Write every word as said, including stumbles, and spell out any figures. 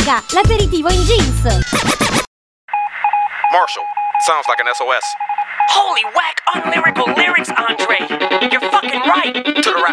raga, l'aperitivo in jeans. Marshall, sounds like an S O S. Holy whack unlyrical lyrics, Andre. You're fucking right. To the rap